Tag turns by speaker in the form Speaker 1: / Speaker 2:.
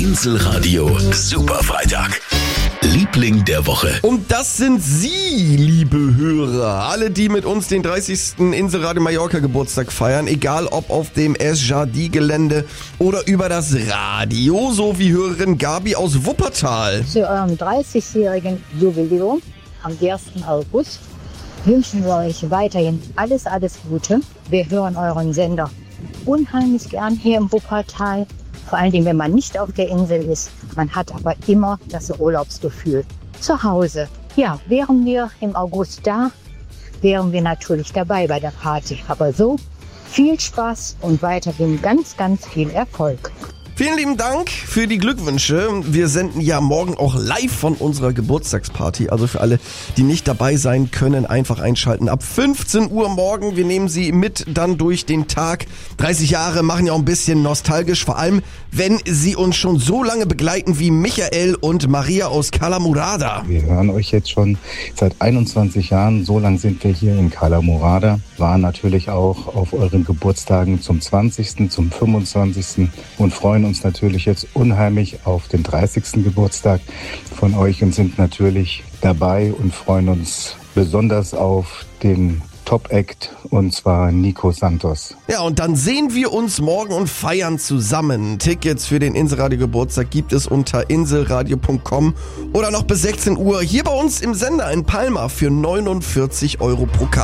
Speaker 1: Inselradio Superfreitag. Liebling der Woche.
Speaker 2: Und das sind Sie, liebe Hörer. Alle, die mit uns den 30. Inselradio Mallorca Geburtstag feiern, egal ob auf dem SJD-Gelände oder über das Radio, so wie Hörerin Gabi aus Wuppertal.
Speaker 3: Zu eurem 30-jährigen Jubiläum am 1. August wünschen wir euch weiterhin alles Gute. Wir hören euren Sender unheimlich gern hier im Wuppertal. Vor allen Dingen, wenn man nicht auf der Insel ist. Man hat aber immer das Urlaubsgefühl. Zu Hause. Ja, wären wir im August da, wären wir natürlich dabei bei der Party. Aber so, viel Spaß und weiterhin ganz, ganz viel Erfolg.
Speaker 2: Vielen lieben Dank für die Glückwünsche. Wir senden ja morgen auch live von unserer Geburtstagsparty. Also für alle, die nicht dabei sein können, einfach einschalten. Ab 15 Uhr morgen. Wir nehmen Sie mit dann durch den Tag. 30 Jahre machen ja auch ein bisschen nostalgisch. Vor allem, wenn Sie uns schon so lange begleiten wie Michael und Maria aus Cala Murada.
Speaker 4: Wir hören euch jetzt schon seit 21 Jahren. So lange sind wir hier in Cala Murada. Waren natürlich auch auf euren Geburtstagen zum 20., zum 25. und freuen uns natürlich jetzt unheimlich auf den 30. Geburtstag von euch und sind natürlich dabei und freuen uns besonders auf den Top-Act, und zwar Nico Santos.
Speaker 2: Ja, und dann sehen wir uns morgen und feiern zusammen. Tickets für den Inselradio Geburtstag gibt es unter inselradio.com oder noch bis 16 Uhr hier bei uns im Sender in Palma für 49 € pro Karte.